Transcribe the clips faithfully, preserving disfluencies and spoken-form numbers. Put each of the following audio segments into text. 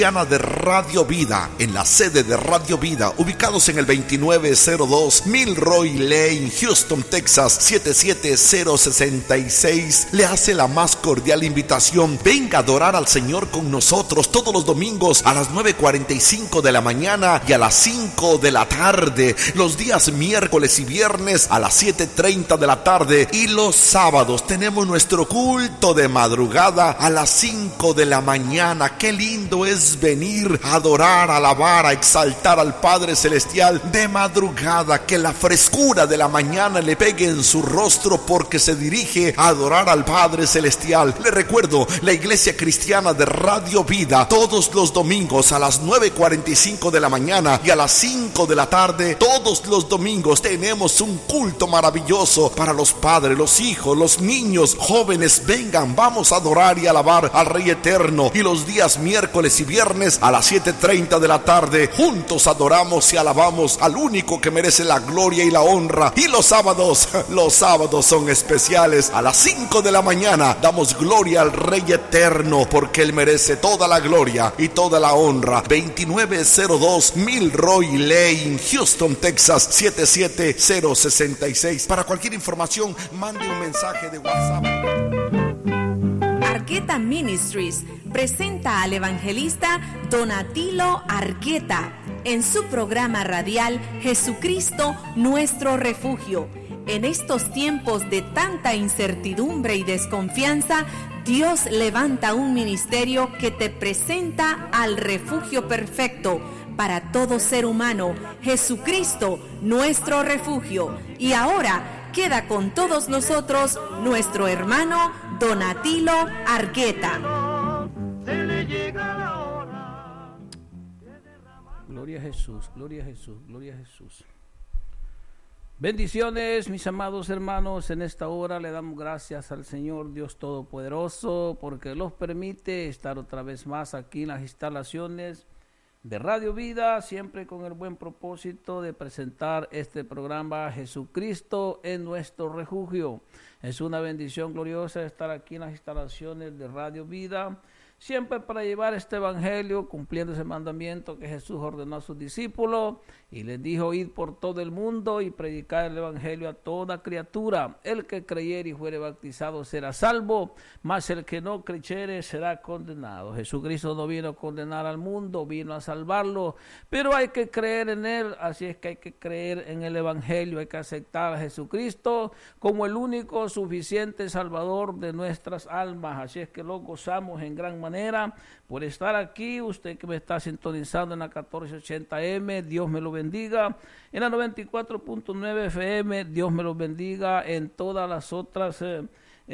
de Radio Vida, en la sede de Radio Vida, ubicados en el veintinueve cero dos Milroy Lane, Houston, Texas, siete siete cero seis seis, le hace la más cordial invitación. Venga a adorar al Señor con nosotros todos los domingos a las nueve cuarenta y cinco de la mañana y a las cinco de la tarde, los días miércoles y viernes a las siete treinta de la tarde, y los sábados tenemos nuestro culto de madrugada a las cinco de la mañana. Qué lindo es venir a adorar, a alabar, a exaltar al Padre Celestial de madrugada, que la frescura de la mañana le pegue en su rostro porque se dirige a adorar al Padre Celestial. Le recuerdo, la Iglesia Cristiana de Radio Vida, todos los domingos a las nueve cuarenta y cinco de la mañana y a las cinco de la tarde, todos los domingos tenemos un culto maravilloso para los padres, los hijos, los niños, jóvenes. Vengan, vamos a adorar y alabar al Rey Eterno. Y los días miércoles y viernes a las siete treinta de la tarde, juntos adoramos y alabamos al único que merece la gloria y la honra. Y los sábados, los sábados son especiales. A las cinco de la mañana damos gloria al Rey Eterno, porque Él merece toda la gloria y toda la honra. veintinueve cero dos Milroy Lane, Houston, Texas, siete siete cero seis seis. Para cualquier información, mande un mensaje de WhatsApp. Argueta Ministries presenta al evangelista Donatilo Argueta en su programa radial Jesucristo Nuestro Refugio. En estos tiempos de tanta incertidumbre y desconfianza, Dios levanta un ministerio que te presenta al refugio perfecto para todo ser humano, Jesucristo Nuestro Refugio. Y ahora queda con todos nosotros nuestro hermano Donatilo Argueta. Gloria a Jesús, gloria a Jesús, gloria a Jesús. Bendiciones, mis amados hermanos. En esta hora le damos gracias al Señor Dios Todopoderoso porque nos permite estar otra vez más aquí en las instalaciones de Radio Vida, siempre con el buen propósito de presentar este programa Jesucristo en Nuestro Refugio. Es una bendición gloriosa estar aquí en las instalaciones de Radio Vida, siempre para llevar este evangelio, cumpliendo ese mandamiento que Jesús ordenó a sus discípulos y les dijo: id por todo el mundo y predicar el evangelio a toda criatura. El que creyere y fuere bautizado será salvo, mas el que no creyere será condenado. Jesucristo no vino a condenar al mundo, vino a salvarlo, pero hay que creer en él. Así es que hay que creer en el evangelio, hay que aceptar a Jesucristo como el único suficiente salvador de nuestras almas. Así es que lo gozamos en gran manera por estar aquí. Usted que me está sintonizando en la catorce ochenta eme, Dios me lo bendiga. En la noventa y cuatro punto nueve efe eme, Dios me lo bendiga. En todas las otras eh,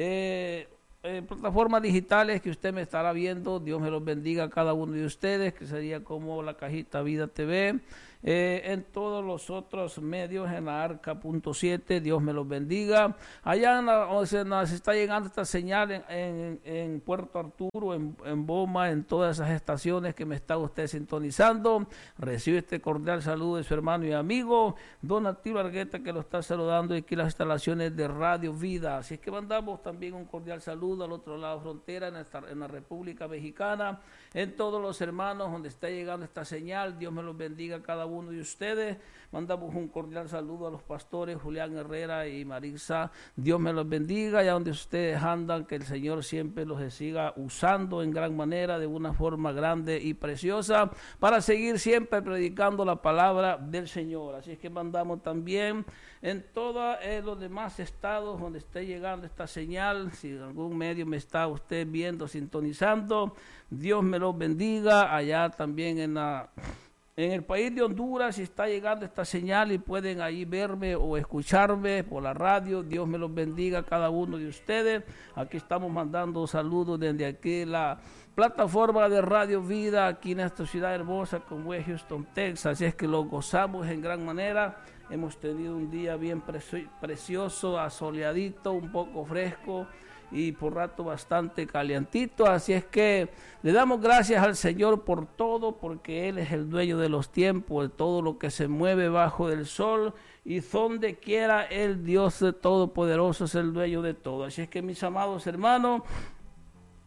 eh, eh, plataformas digitales que usted me estará viendo, Dios me los bendiga a cada uno de ustedes, que sería como la cajita Vida T V. Eh, en todos los otros medios, en la arca punto siete, Dios me los bendiga. Allá en la, o sea, nos está llegando esta señal en, en, en Puerto Arturo, en, en Boma, en todas esas estaciones que me está usted sintonizando. Recibe este cordial saludo de su hermano y amigo Donatilo Argueta, que lo está saludando aquí en las instalaciones de Radio Vida. Así es que mandamos también un cordial saludo al otro lado de la frontera, en, esta, en la República Mexicana, en todos los hermanos donde está llegando esta señal. Dios me los bendiga a cada uno de ustedes. Mandamos un cordial saludo a los pastores Julián Herrera y Marisa. Dios me los bendiga, y a donde ustedes andan, que el Señor siempre los siga usando en gran manera, de una forma grande y preciosa, para seguir siempre predicando la palabra del Señor. Así es que mandamos también en todos eh, los demás estados donde esté llegando esta señal. Si en algún medio me está usted viendo, sintonizando, Dios me los bendiga. Allá también en la En el país de Honduras, si está llegando esta señal y pueden ahí verme o escucharme por la radio, Dios me los bendiga a cada uno de ustedes. Aquí estamos mandando saludos desde aquí, la plataforma de Radio Vida, aquí en esta ciudad hermosa como es Houston, Texas. Así es que lo gozamos en gran manera. Hemos tenido un día bien preci- precioso, asoleadito, un poco fresco y por rato bastante calientito. Así es que le damos gracias al Señor por todo, porque Él es el dueño de los tiempos, de todo lo que se mueve bajo del sol, y donde quiera el Dios Todopoderoso es el dueño de todo. Así es que, mis amados hermanos,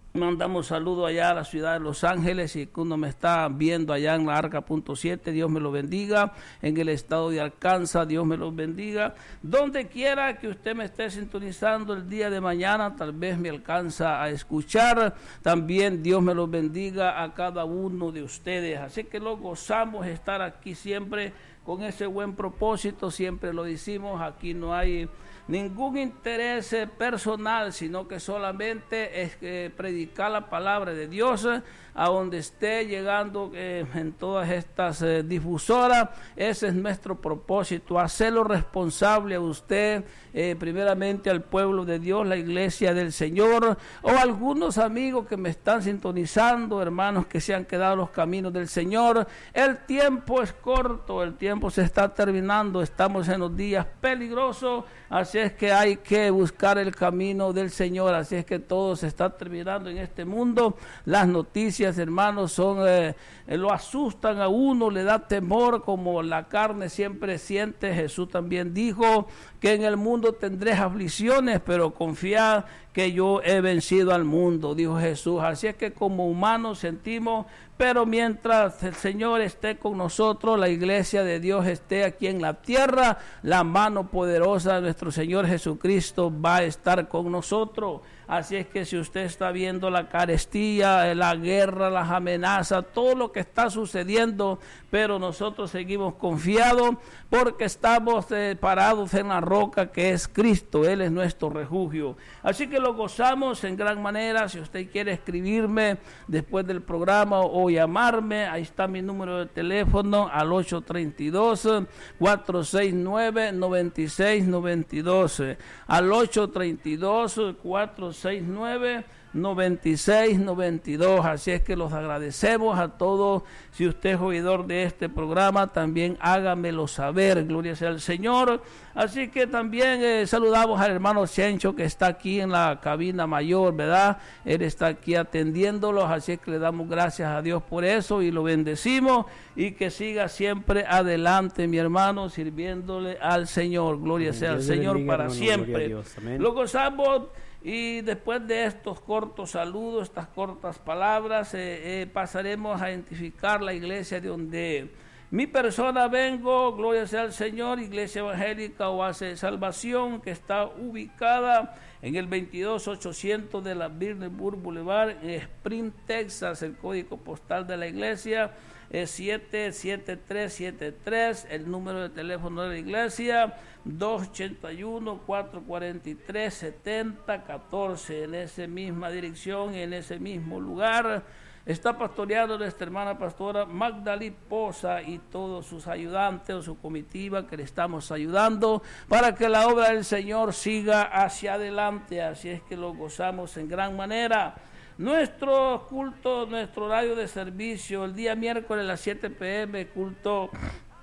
Mandamos saludos allá a la ciudad de Los Ángeles y que uno me está viendo allá en la Arca punto siete, Dios me lo bendiga. En el estado de Arkansas, Dios me lo bendiga. Donde quiera que usted me esté sintonizando el día de mañana, tal vez me alcanza a escuchar. También Dios me lo bendiga a cada uno de ustedes. Así que lo gozamos estar aquí siempre con ese buen propósito. Siempre lo decimos, aquí no hay ningún interés personal, sino que solamente es eh, predicar la palabra de Dios eh, a donde esté llegando eh, en todas estas eh, difusoras. Ese es nuestro propósito, hacerlo responsable a usted, eh, primeramente al pueblo de Dios, la iglesia del Señor, o algunos amigos que me están sintonizando, hermanos que se han quedado en los caminos del Señor. El tiempo es corto, el tiempo se está terminando, estamos en los días peligrosos, así es que hay que buscar el camino del Señor. Así es que todo se está terminando en este mundo. Las noticias, hermanos, son eh, lo asustan a uno, le da temor, como la carne siempre siente. Jesús también dijo que en el mundo tendréis aflicciones, pero confiad que yo he vencido al mundo, dijo Jesús. Así es que como humanos sentimos, pero mientras el Señor esté con nosotros, la iglesia de Dios esté aquí en la tierra, la mano poderosa de nuestro Señor Jesucristo va a estar con nosotros. Así es que si usted está viendo la carestía, la guerra, las amenazas, todo lo que está sucediendo, pero nosotros seguimos confiados porque estamos eh, parados en la roca que es Cristo. Él es nuestro refugio. Así que lo gozamos en gran manera. Si usted quiere escribirme después del programa o llamarme, ahí está mi número de teléfono al ocho tres dos, cuatro seis nueve, nueve seis nueve dos, al ocho tres dos, cuatro seis nueve, nueve seis nueve dos. Así es que los agradecemos a todos. Si usted es oidor de este programa, también hágamelo saber, gloria sea al Señor. Así que también eh, saludamos al hermano Chencho, que está aquí en la cabina mayor, ¿verdad? Él está aquí atendiéndolos, así es que le damos gracias a Dios por eso y lo bendecimos, y que siga siempre adelante, mi hermano, sirviéndole al Señor. Gloria sea al Señor bendiga, para hermano, siempre. Lo gozamos. Y después de estos cortos saludos, estas cortas palabras, eh, eh, pasaremos a identificar la iglesia de donde mi persona vengo. Gloria sea al Señor, Iglesia Evangélica Oasis de Salvación, que está ubicada en el veintidós ochocientos de la Birnenburg Boulevard, en Spring, Texas. El código postal de la iglesia es siete siete tres siete tres, el número de teléfono de la iglesia dos ocho uno, cuatro cuatro tres, siete cero uno cuatro. En esa misma dirección, en ese mismo lugar, está pastoreado nuestra hermana pastora Magdalí Poza y todos sus ayudantes o su comitiva que le estamos ayudando para que la obra del Señor siga hacia adelante. Así es que lo gozamos en gran manera. Nuestro culto, nuestro horario de servicio, el día miércoles a las siete pe eme, culto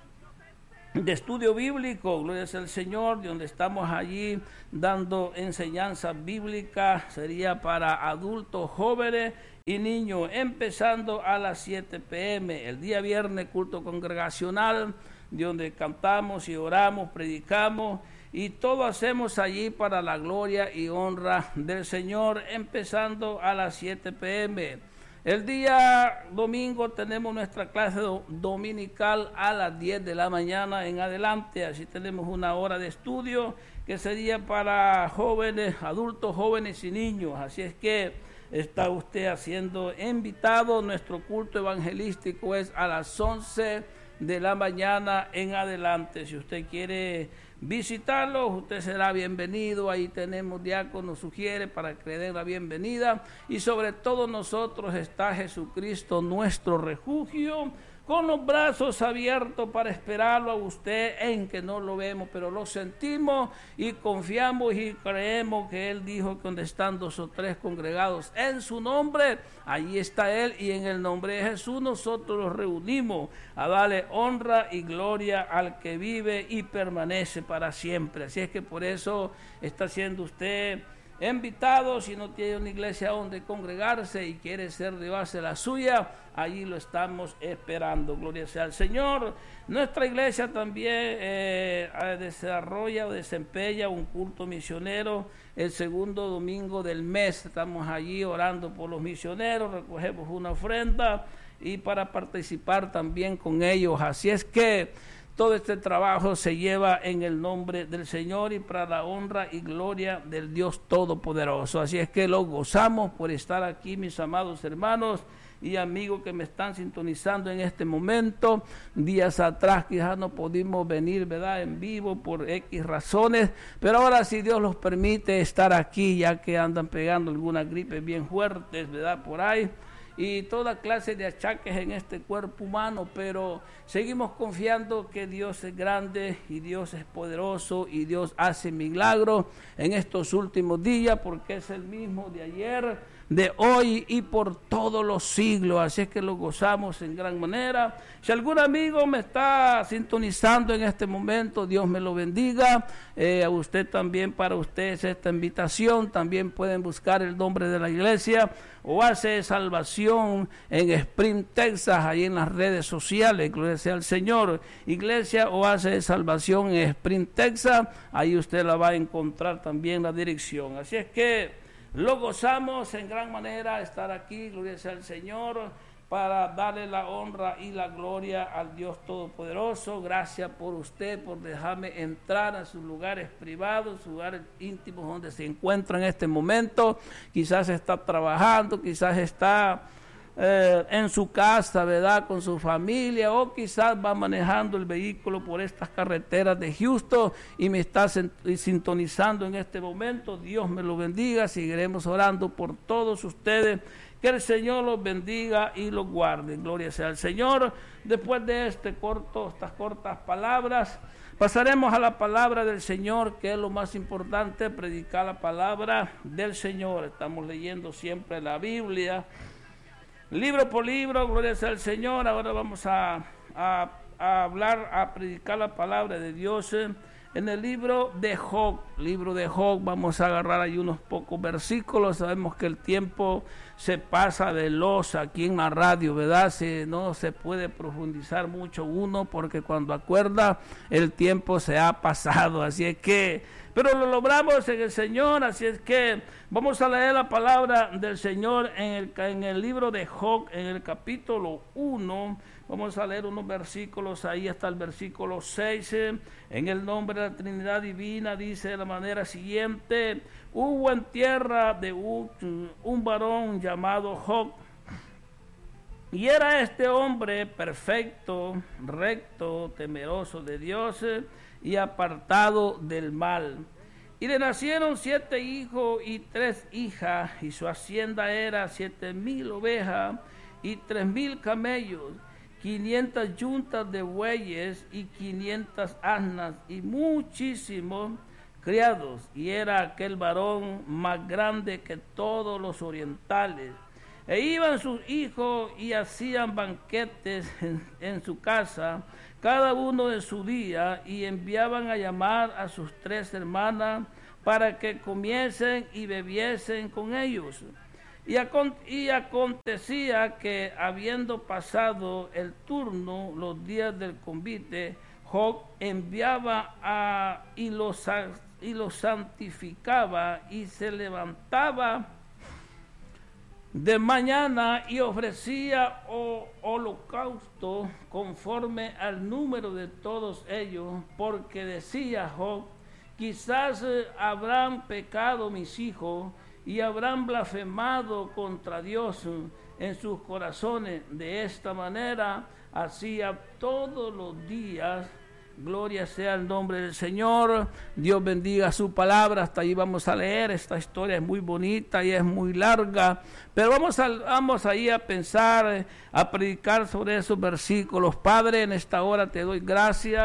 de estudio bíblico, gloria sea al Señor, donde estamos allí dando enseñanza bíblica. Sería para adultos, jóvenes y niños, empezando a las siete pe eme. El día viernes, culto congregacional, donde cantamos y oramos, predicamos, y todo hacemos allí para la gloria y honra del Señor, empezando a las siete pe eme. El día domingo tenemos nuestra clase do, dominical a las diez de la mañana en adelante. Así tenemos una hora de estudio que sería para jóvenes, adultos, jóvenes y niños. Así es que está usted haciendo invitado. Nuestro culto evangelístico es a las once de la mañana en adelante. Si usted quiere visitarlo, usted será bienvenido. Ahí tenemos diáconos, sugiere para que le den la bienvenida, y sobre todo nosotros está Jesucristo, nuestro refugio, con los brazos abiertos para esperarlo a usted, en que no lo vemos, pero lo sentimos y confiamos y creemos que Él dijo que donde están dos o tres congregados en su nombre, allí está Él, y en el nombre de Jesús nosotros los reunimos a darle honra y gloria al que vive y permanece para siempre. Así es que por eso está siendo usted invitado, si no tiene una iglesia donde congregarse y quiere ser llevarse la suya, allí lo estamos esperando. Gloria sea al Señor. Nuestra iglesia también eh, desarrolla o desempeña un culto misionero el segundo domingo del mes. Estamos allí orando por los misioneros, recogemos una ofrenda y para participar también con ellos. Así es que todo este trabajo se lleva en el nombre del Señor y para la honra y gloria del Dios Todopoderoso. Así es que lo gozamos por estar aquí, mis amados hermanos y amigos que me están sintonizando en este momento. Días atrás quizás no pudimos venir, ¿verdad?, en vivo por X razones, pero ahora si Dios los permite estar aquí, ya que andan pegando algunas gripes bien fuertes, ¿verdad?, por ahí, y toda clase de achaques en este cuerpo humano, pero seguimos confiando que Dios es grande y Dios es poderoso y Dios hace milagros en estos últimos días, porque es el mismo de ayer, de hoy y por todos los siglos. Así es que lo gozamos en gran manera. Si algún amigo me está sintonizando en este momento, Dios me lo bendiga. Eh, a usted también, para ustedes esta invitación, también pueden buscar el nombre de la iglesia, Oasis de Salvación en Spring, Texas, ahí en las redes sociales. Gloria sea al Señor. Iglesia Oasis de Salvación en Spring, Texas, ahí usted la va a encontrar también la dirección. Así es que lo gozamos en gran manera estar aquí, gloria sea al Señor, para darle la honra y la gloria al Dios Todopoderoso. Gracias por usted, por dejarme entrar a sus lugares privados, sus lugares íntimos donde se encuentra en este momento. Quizás está trabajando, quizás está eh, en su casa, ¿verdad?, con su familia, o quizás va manejando el vehículo por estas carreteras de Houston y me está sintonizando en este momento. Dios me lo bendiga. Seguiremos orando por todos ustedes. Que el Señor los bendiga y los guarde. Gloria sea al Señor. Después de este corto, estas cortas palabras, pasaremos a la palabra del Señor, que es lo más importante, predicar la palabra del Señor. Estamos leyendo siempre la Biblia, libro por libro, gloria sea al Señor. Ahora vamos a, a, a hablar, a predicar la palabra de Dios eh, en el libro de Job. Libro de Job, vamos a agarrar ahí unos pocos versículos. Sabemos que el tiempo se pasa veloz aquí en la radio, ¿verdad? Se, no se puede profundizar mucho uno, porque cuando acuerda el tiempo se ha pasado. Así es que, pero lo logramos en el Señor. Así es que vamos a leer la palabra del Señor en el, en el libro de Job, en el capítulo uno. Vamos a leer unos versículos ahí hasta el versículo seis. En el nombre de la Trinidad Divina dice de la manera siguiente: hubo en tierra de un, un varón llamado Job, y era este hombre perfecto, recto, temeroso de Dios y apartado del mal. Y le nacieron siete hijos y tres hijas, y su hacienda era siete mil ovejas y tres mil camellos, quinientas yuntas de bueyes y quinientas asnas y muchísimos criados. Y era aquel varón más grande que todos los orientales. E iban sus hijos y hacían banquetes en, en su casa, cada uno de su día, y enviaban a llamar a sus tres hermanas para que comiesen y bebiesen con ellos. Y, acon y acontecía que, habiendo pasado el turno, los días del convite, Job enviaba a, y, los, y los santificaba, y se levantaba de mañana y ofrecía o, holocausto conforme al número de todos ellos, porque decía Job: quizás eh, habrán pecado mis hijos y habrán blasfemado contra Dios en sus corazones. De esta manera hacía todos los días. Gloria sea el nombre del Señor. Dios bendiga su palabra. Hasta ahí vamos a leer. Esta historia es muy bonita y es muy larga, pero vamos, a, vamos ahí a pensar, a predicar sobre esos versículos. Padre, en esta hora te doy gracias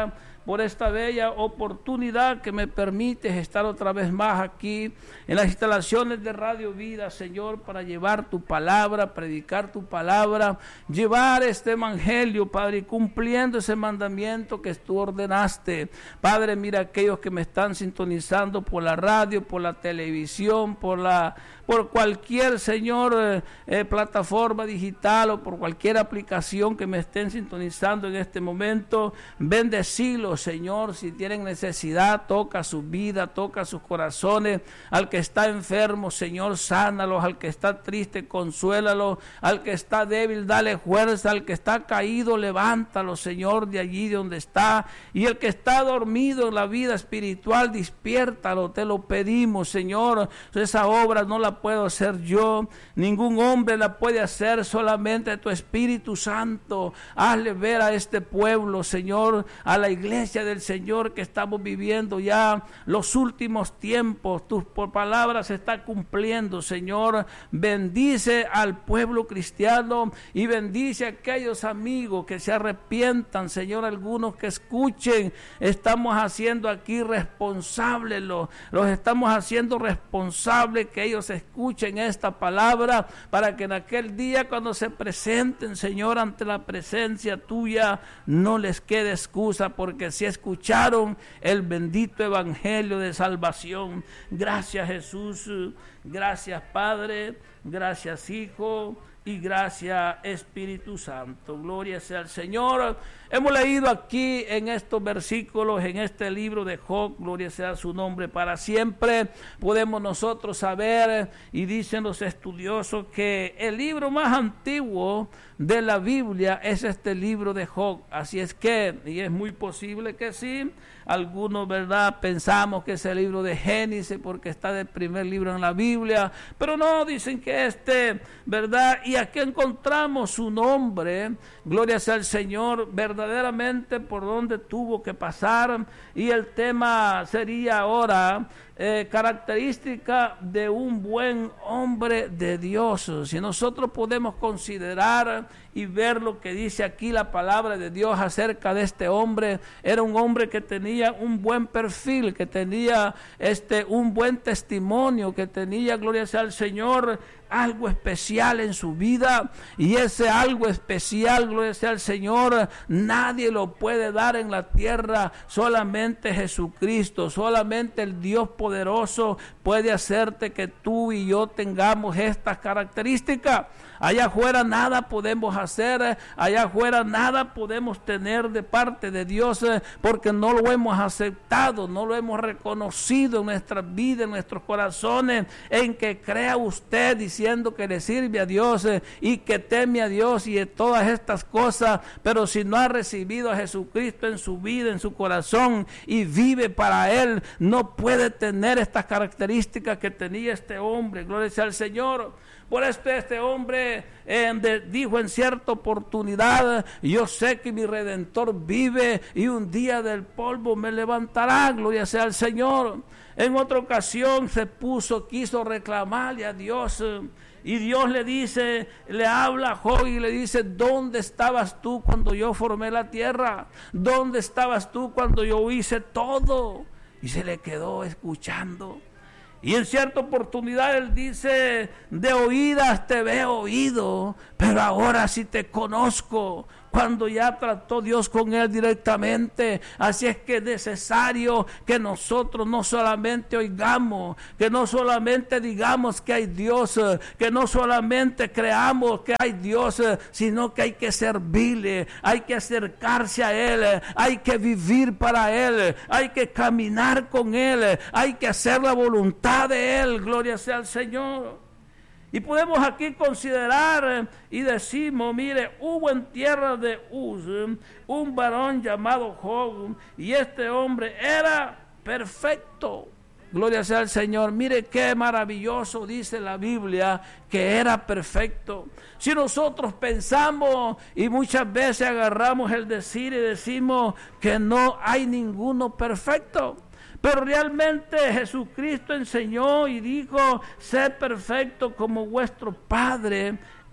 por esta bella oportunidad que me permites estar otra vez más aquí en las instalaciones de Radio Vida, Señor, para llevar tu palabra, predicar tu palabra, llevar este evangelio, Padre, cumpliendo ese mandamiento que tú ordenaste. Padre, mira aquellos que me están sintonizando por la radio, por la televisión, por la por cualquier, Señor, eh, eh, plataforma digital o por cualquier aplicación que me estén sintonizando en este momento. Bendecilos, Señor, si tienen necesidad, toca su vida, toca sus corazones. Al que está enfermo, Señor, sánalos. Al que está triste, consuélalo. Al que está débil, dale fuerza. Al que está caído, levántalo, Señor, de allí de donde está. Y el que está dormido en la vida espiritual, despiértalo, te lo pedimos, Señor. Esa obra no la puedo hacer yo, ningún hombre la puede hacer, solamente tu Espíritu Santo. Hazle ver a este pueblo, Señor, a la iglesia del Señor, que estamos viviendo ya los últimos tiempos. Tu palabra se está cumpliendo, Señor. Bendice al pueblo cristiano y bendice a aquellos amigos que se arrepientan, Señor, algunos que escuchen. Estamos haciendo aquí responsables, los, los estamos haciendo responsables, que ellos escuchen esta palabra, para que en aquel día, cuando se presenten, Señor, ante la presencia tuya, no les quede excusa, porque si escucharon el bendito evangelio de salvación. Gracias, Jesús. Gracias, Padre. Gracias, Hijo. Y gracias, Espíritu Santo. Gloria sea al Señor. Hemos leído aquí en estos versículos, en este libro de Job, gloria sea su nombre para siempre. Podemos nosotros saber, y dicen los estudiosos, que el libro más antiguo de la Biblia es este libro de Job. Así es que, y es muy posible que sí, algunos, ¿verdad?, pensamos que es el libro de Génesis porque está del primer libro en la Biblia, pero no, dicen que este, ¿verdad? Y aquí encontramos su nombre, gloria sea al Señor, verdaderamente por donde tuvo que pasar. Y el tema sería ahora eh, característica de un buen hombre de Dios. Si nosotros podemos considerar y ver lo que dice aquí la palabra de Dios acerca de este hombre, era un hombre que tenía un buen perfil, que tenía este un buen testimonio, que tenía, gloria sea al Señor, algo especial en su vida, y ese algo especial, gloria sea al Señor, nadie lo puede dar en la tierra, solamente Jesucristo, solamente el Dios poderoso puede hacerte que tú y yo tengamos estas características. Allá afuera nada podemos hacer, allá afuera nada podemos tener de parte de Dios, porque no lo hemos aceptado, no lo hemos reconocido en nuestras vidas, en nuestros corazones, en que crea usted diciendo que le sirve a Dios y que teme a Dios y de todas estas cosas, pero si no ha recibido a Jesucristo en su vida, en su corazón, y vive para Él, no puede tener estas características que tenía este hombre. Gloria sea al Señor. Por esto este hombre eh, de, dijo en cierta oportunidad: yo sé que mi Redentor vive y un día del polvo me levantará. Gloria sea al Señor. En otra ocasión se puso, quiso reclamarle a Dios, y Dios le dice, le habla a Job y le dice: ¿dónde estabas tú cuando yo formé la tierra? ¿Dónde estabas tú cuando yo hice todo? Y se le quedó escuchando. Y en cierta oportunidad él dice: de oídas te veo oído, pero ahora sí te conozco. Cuando ya trató Dios con él directamente. Así es que es necesario que nosotros no solamente oigamos, que no solamente digamos que hay Dios, que no solamente creamos que hay Dios, sino que hay que servirle, hay que acercarse a Él, hay que vivir para Él, hay que caminar con Él, hay que hacer la voluntad de Él. Gloria sea al Señor. Y podemos aquí considerar y decimos, mire, hubo en tierra de Uz un varón llamado Job, y este hombre era perfecto. Gloria sea al Señor. Mire qué maravilloso dice la Biblia, que era perfecto. Si nosotros pensamos y muchas veces agarramos el decir y decimos que no hay ninguno perfecto, pero realmente Jesucristo enseñó y dijo: sé perfecto como vuestro Padre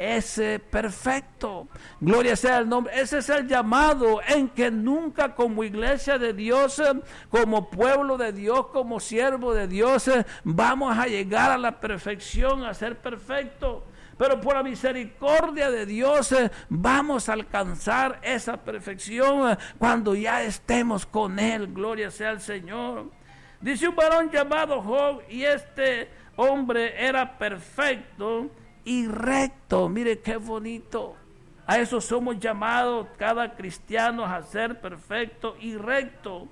es perfecto. Gloria sea el nombre. Ese es el llamado en que nunca como iglesia de Dios, como pueblo de Dios, como siervo de Dios, vamos a llegar a la perfección, a ser perfecto. Pero por la misericordia de Dios vamos a alcanzar esa perfección cuando ya estemos con Él. Gloria sea al Señor. Dice un varón llamado Job, y este hombre era perfecto y recto. Mire qué bonito. A eso somos llamados cada cristiano, a ser perfecto y recto,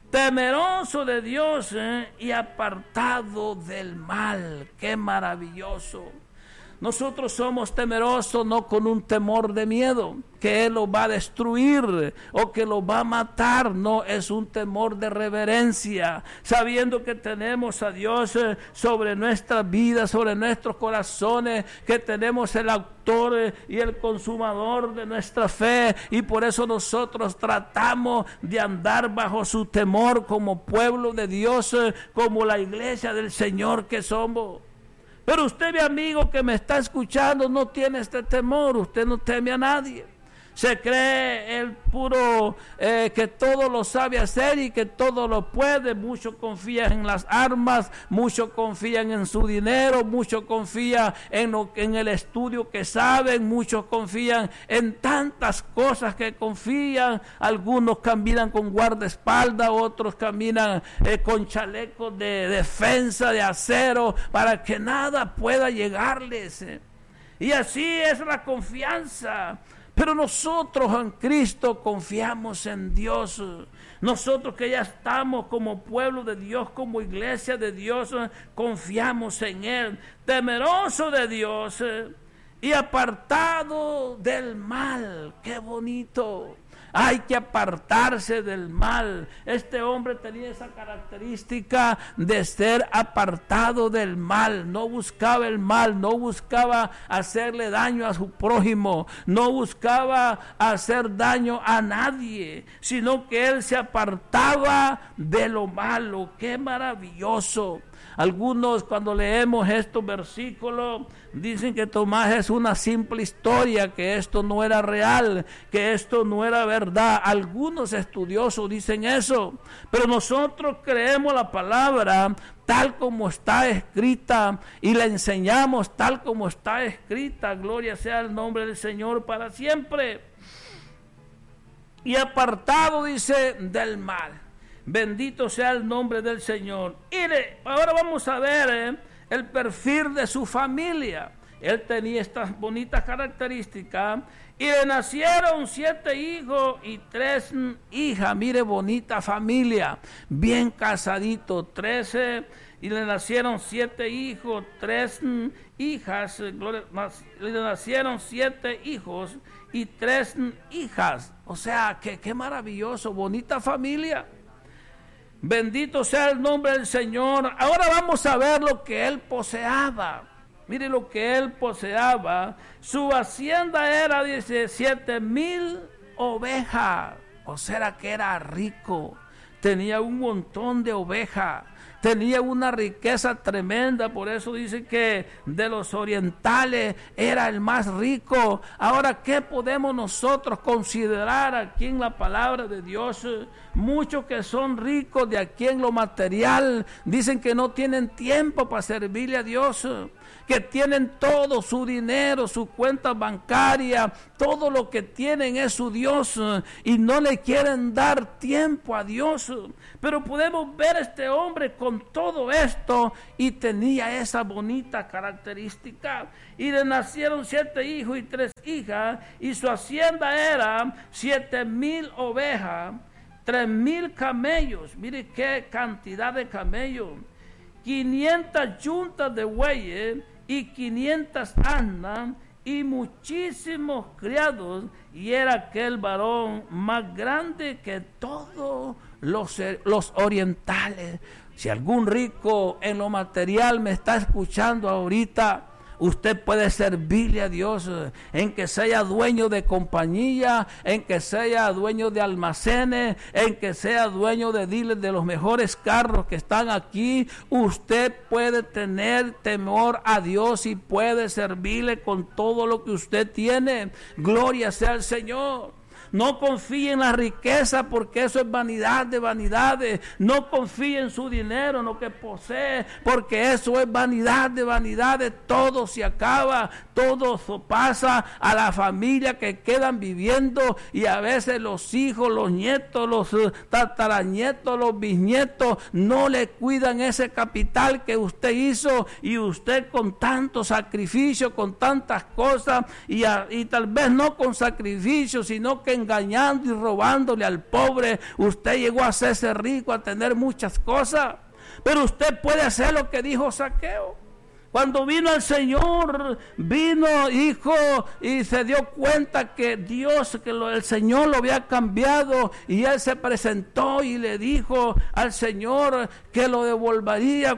temeroso de Dios eh, y apartado del mal. Qué maravilloso. Nosotros somos temerosos no con un temor de miedo, que Él lo va a destruir o que lo va a matar. No, es un temor de reverencia, sabiendo que tenemos a Dios sobre nuestras vidas, sobre nuestros corazones, que tenemos el autor y el consumador de nuestra fe, y por eso nosotros tratamos de andar bajo su temor como pueblo de Dios, como la iglesia del Señor que somos. Pero usted, mi amigo que me está escuchando, no tiene este temor. Usted no teme a nadie. Se cree el puro eh, que todo lo sabe hacer y que todo lo puede. Muchos confían en las armas, muchos confían en su dinero, muchos confían en, lo, en el estudio que saben, muchos confían en tantas cosas que confían. Algunos caminan con guardaespaldas, otros caminan eh, con chalecos de defensa de acero para que nada pueda llegarles. Eh. Y así es la confianza. Pero nosotros en Cristo confiamos en Dios. Nosotros que ya estamos como pueblo de Dios, como iglesia de Dios, confiamos en Él, temeroso de Dios y apartado del mal. ¡Qué bonito! Hay que apartarse del mal. Este hombre tenía esa característica de ser apartado del mal. No buscaba el mal, no buscaba hacerle daño a su prójimo, no buscaba hacer daño a nadie, sino que él se apartaba de lo malo. ¡Qué maravilloso! Algunos, cuando leemos estos versículos, dicen que Tomás es una simple historia, que esto no era real, que esto no era verdad. Algunos estudiosos dicen eso, pero nosotros creemos la palabra tal como está escrita y la enseñamos tal como está escrita. Gloria sea el nombre del Señor para siempre. Y apartado, dice, del mal. Bendito sea el nombre del Señor. Y le, ahora vamos a ver eh, el perfil de su familia. Él tenía estas bonitas características. Y le nacieron siete hijos y tres hijas. Mire, bonita familia. Bien casadito. Trece. Y le nacieron siete hijos, tres hijas. Le nacieron siete hijos y tres hijas. O sea, que qué maravilloso. Bonita familia. Bendito sea el nombre del Señor. Ahora vamos a ver lo que él poseaba. Mire lo que él poseaba. Su hacienda era diecisiete mil ovejas. O sea que era rico. Tenía un montón de ovejas. Tenía una riqueza tremenda, por eso dice que de los orientales era el más rico. Ahora, ¿qué podemos nosotros considerar aquí en la palabra de Dios? Muchos que son ricos de aquí en lo material dicen que no tienen tiempo para servirle a Dios, que tienen todo su dinero, su cuenta bancaria, todo lo que tienen es su Dios y no le quieren dar tiempo a Dios. Pero podemos ver a este hombre con todo esto y tenía esa bonita característica. Y le nacieron siete hijos y tres hijas, y su hacienda era siete mil ovejas, tres mil camellos. Mire qué cantidad de camellos, quinientas yuntas de bueyes y quinientas asnas y muchísimos criados, y era aquel varón más grande que todos los, los orientales. Si algún rico en lo material me está escuchando ahorita, Usted puede servirle a Dios en que sea dueño de compañía, en que sea dueño de almacenes, en que sea dueño de dealers de los mejores carros que están aquí. Usted puede tener temor a Dios y puede servirle con todo lo que usted tiene. Gloria sea al Señor. No confíe en la riqueza, porque eso es vanidad de vanidades. No confíe en su dinero, en lo que posee, porque eso es vanidad de vanidades. Todo se acaba, todo pasa. A la familia que quedan viviendo, y a veces los hijos, los nietos, los tataranietos, los bisnietos no le cuidan ese capital que usted hizo, y usted con tanto sacrificio, con tantas cosas, y, a, y tal vez no con sacrificio, sino que engañando y robándole al pobre, usted llegó a hacerse rico, a tener muchas cosas. Pero usted puede hacer lo que dijo Zaqueo. Cuando vino el Señor, vino, hijo, y se dio cuenta que Dios, que lo, el Señor lo había cambiado, y él se presentó y le dijo al Señor que lo devolvería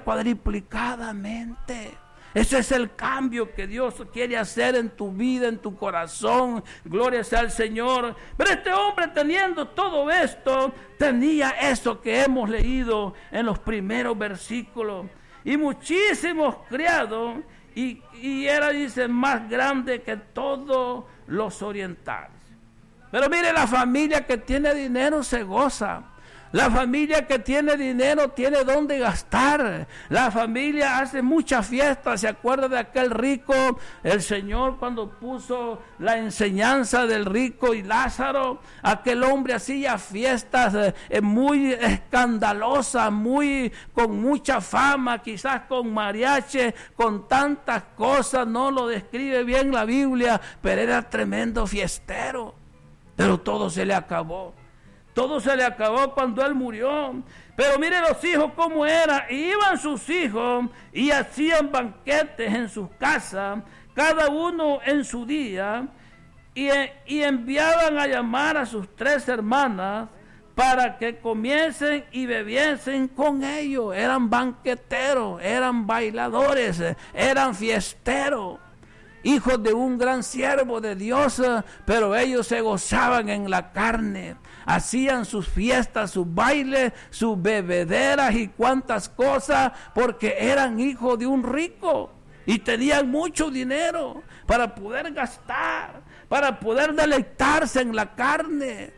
cuadriplicadamente. Ese es el cambio que Dios quiere hacer en tu vida, en tu corazón. Gloria sea al Señor. Pero este hombre, teniendo todo esto, tenía eso que hemos leído en los primeros versículos. Y muchísimos criados, y, y era, dice, más grande que todos los orientales. Pero mire, la familia que tiene dinero se goza. La familia que tiene dinero tiene dónde gastar. La familia hace muchas fiestas. ¿Se acuerda de aquel rico? El Señor, cuando puso la enseñanza del rico y Lázaro, aquel hombre hacía fiestas eh, muy escandalosas, muy, con mucha fama, quizás con mariachi, con tantas cosas. No lo describe bien la Biblia, pero era tremendo fiestero. Pero todo se le acabó. Todo se le acabó cuando él murió. Pero mire los hijos cómo era. Iban sus hijos y hacían banquetes en sus casas, cada uno en su día, y, y enviaban a llamar a sus tres hermanas para que comiesen y bebiesen con ellos. Eran banqueteros, eran bailadores, eran fiesteros. Hijos de un gran siervo de Dios, pero ellos se gozaban en la carne. Hacían sus fiestas, sus bailes, sus bebederas y cuantas cosas, porque eran hijos de un rico y tenían mucho dinero para poder gastar, para poder deleitarse en la carne.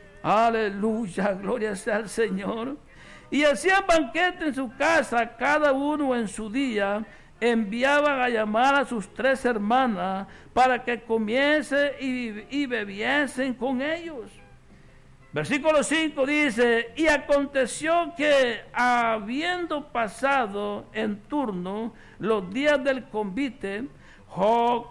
Aleluya, gloria sea al Señor. Y hacían banquete en su casa, cada uno en su día. Enviaban a llamar a sus tres hermanas para que comiesen y, y bebiesen con ellos. Versículo cinco dice: y aconteció que, habiendo pasado en turno los días del convite, Job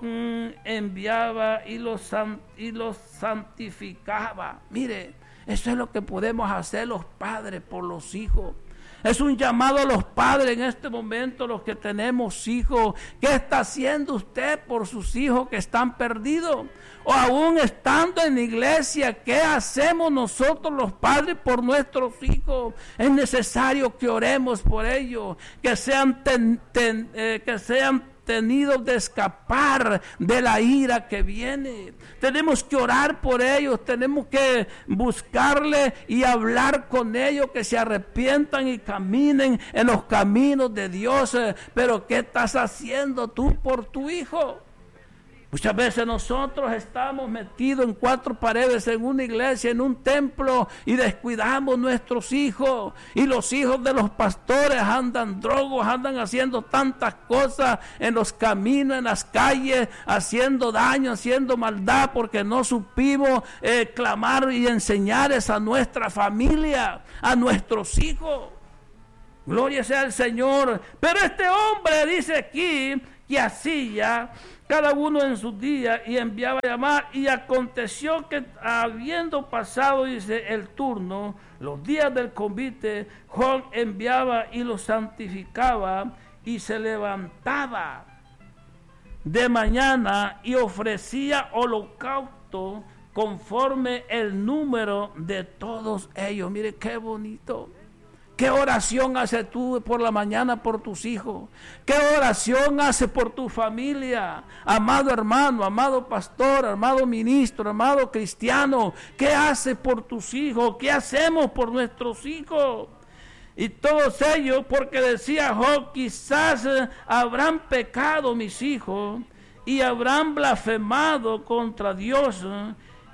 enviaba y los, y los santificaba. Mire, eso es lo que podemos hacer los padres por los hijos. Es un llamado a los padres en este momento, los que tenemos hijos. ¿Qué está haciendo usted por sus hijos que están perdidos? O aún estando en la iglesia, ¿qué hacemos nosotros los padres por nuestros hijos? Es necesario que oremos por ellos, que sean, ten, ten, eh, que sean tenidos de escapar de la ira que viene. Tenemos que orar por ellos, tenemos que buscarle y hablar con ellos, que se arrepientan y caminen en los caminos de Dios. Pero ¿qué estás haciendo tú por tu hijo? Muchas veces nosotros estamos metidos en cuatro paredes, en una iglesia, en un templo, y descuidamos nuestros hijos. Y los hijos de los pastores andan drogos, andan haciendo tantas cosas en los caminos, en las calles, haciendo daño, haciendo maldad, porque no supimos eh, clamar y enseñarles a nuestra familia, a nuestros hijos. Gloria sea al Señor. Pero este hombre dice aquí que hacía cada uno en su día y enviaba a llamar, y aconteció que, habiendo pasado, dice, el turno, los días del convite, Job enviaba y los santificaba, y se levantaba de mañana y ofrecía holocausto conforme el número de todos ellos. Mire qué bonito. ¿Qué oración haces tú por la mañana por tus hijos? ¿Qué oración haces por tu familia? Amado hermano, amado pastor, amado ministro, amado cristiano, ¿qué haces por tus hijos? ¿Qué hacemos por nuestros hijos? Y todos ellos, porque decía Job, quizás eh, habrán pecado mis hijos y habrán blasfemado contra Dios eh,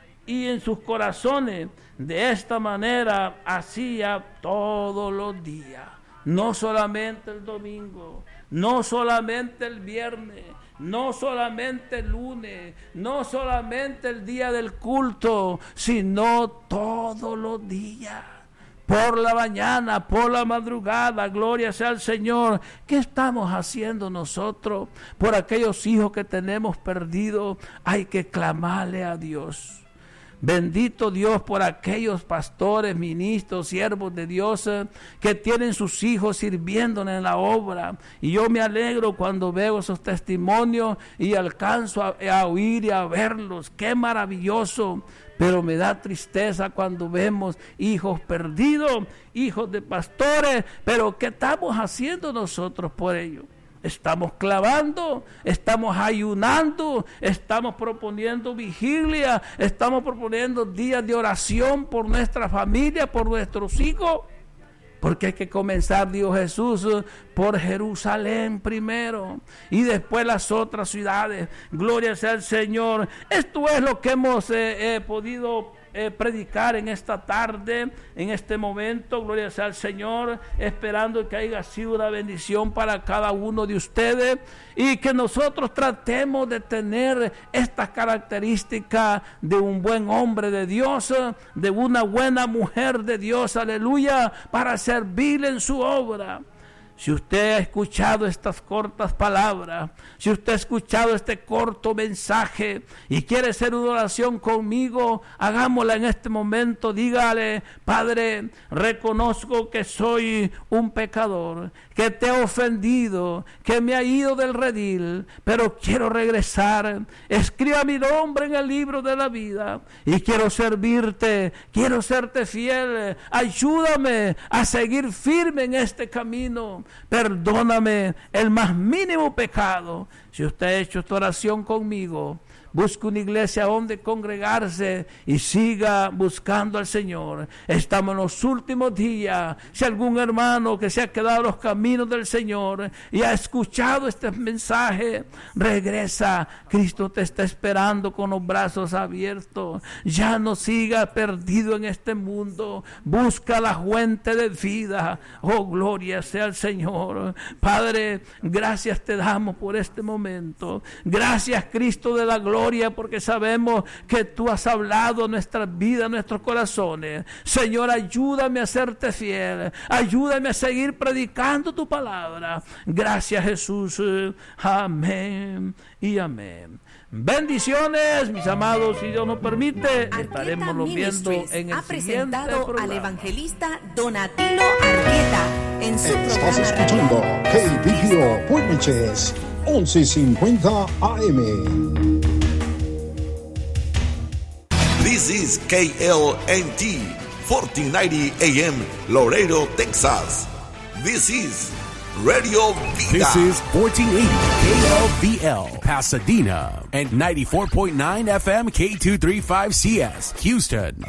y en sus corazones. De esta manera hacía todos los días, no solamente el domingo, no solamente el viernes, no solamente el lunes, no solamente el día del culto, sino todos los días. Por la mañana, por la madrugada, gloria sea al Señor. ¿Qué estamos haciendo nosotros por aquellos hijos que tenemos perdidos? Hay que clamarle a Dios. Bendito Dios por aquellos pastores, ministros, siervos de Dios eh, que tienen sus hijos sirviendo en la obra. Y yo me alegro cuando veo esos testimonios y alcanzo a, a oír y a verlos. ¡Qué maravilloso! Pero me da tristeza cuando vemos hijos perdidos, hijos de pastores. Pero ¿qué estamos haciendo nosotros por ellos? Estamos clavando, estamos ayunando, estamos proponiendo vigilia, estamos proponiendo días de oración por nuestra familia, por nuestros hijos. Porque hay que comenzar, dijo Jesús, por Jerusalén primero y después las otras ciudades. Gloria sea al Señor. Esto es lo que hemos eh, eh, podido Eh, predicar en esta tarde, en este momento, gloria sea al Señor, esperando que haya sido una bendición para cada uno de ustedes y que nosotros tratemos de tener estas características de un buen hombre de Dios, de una buena mujer de Dios, aleluya, para servir en su obra. Si usted ha escuchado estas cortas palabras, si usted ha escuchado este corto mensaje y quiere hacer una oración conmigo, hagámosla en este momento. Dígale: Padre, reconozco que soy un pecador, que te he ofendido, que me ha ido del redil, pero quiero regresar. Escriba mi nombre en el libro de la vida y quiero servirte, quiero serte fiel. Ayúdame a seguir firme en este camino. Perdóname el más mínimo pecado. Si usted ha hecho esta oración conmigo, busque una iglesia donde congregarse y siga buscando al Señor. Estamos en los últimos días. Si algún hermano que se ha quedado en los caminos del Señor y ha escuchado este mensaje, regresa. Cristo te está esperando con los brazos abiertos. Ya no siga perdido en este mundo. Busca la fuente de vida. Oh, gloria sea al Señor. Padre, gracias te damos por este momento. Gracias, Cristo de la gloria, porque sabemos que tú has hablado nuestras vidas, nuestros corazones. Señor, ayúdame a serte fiel, ayúdame a seguir predicando tu palabra. Gracias, Jesús. Amén y amén. Bendiciones, mis amados, si Dios nos permite, estaremos lo viendo en el ha siguiente presentado programa. al evangelista Donatilo Argueta en su Estás programa escuchando radial. K B P O Puigniches once cincuenta A M. This is K L N T fourteen ninety A M Laredo, Texas. This is Radio Vida. This is fourteen eighty K L V L Pasadena and ninety-four point nine F M K two thirty-five C S Houston.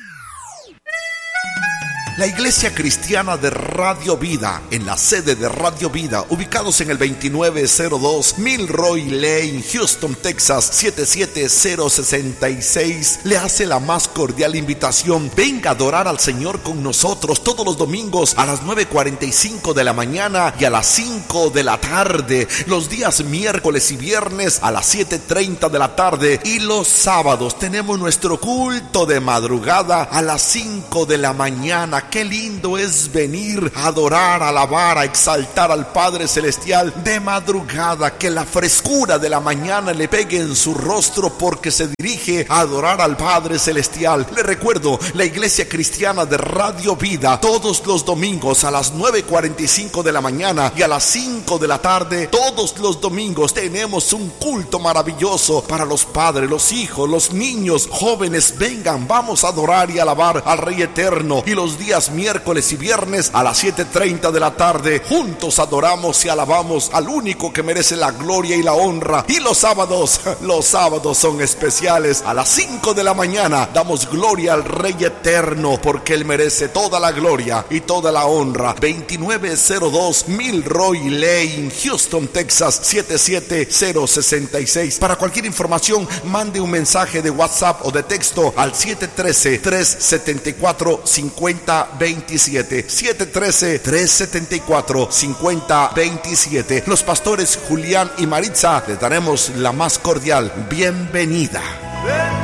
La Iglesia Cristiana de Radio Vida, en la sede de Radio Vida, ubicados en el veintinueve cero dos Milroy Lane, Houston, Texas, siete siete cero seis seis, le hace la más cordial invitación. Venga a adorar al Señor con nosotros todos los domingos a las nueve cuarenta y cinco de la mañana y a las cinco de la tarde, los días miércoles y viernes a las siete treinta de la tarde, y los sábados tenemos nuestro culto de madrugada a las cinco de la mañana. Qué lindo es venir a adorar, a alabar, a exaltar al Padre Celestial de madrugada. Que la frescura de la mañana le pegue en su rostro, porque se dirige a adorar al Padre Celestial. Le recuerdo, la Iglesia Cristiana de Radio Vida, todos los domingos a las nueve cuarenta y cinco de la mañana y a las cinco de la tarde, todos los domingos tenemos un culto maravilloso para los padres, los hijos, los niños, jóvenes. Vengan, vamos a adorar y alabar al Rey Eterno. Y los días días miércoles y viernes a las siete treinta de la tarde. Juntos adoramos y alabamos al único que merece la gloria y la honra. Y los sábados, los sábados son especiales. A las cinco de la mañana damos gloria al Rey Eterno, porque Él merece toda la gloria y toda la honra. veintinueve cero dos Milroy Lane, Houston, Texas siete siete cero seis seis. Para cualquier información, mande un mensaje de WhatsApp o de texto al siete uno tres, tres siete cuatro, cinco cero dos siete. siete uno tres, tres siete cuatro, cinco cero dos siete. Los pastores Julián y Maritza les daremos la más cordial bienvenida.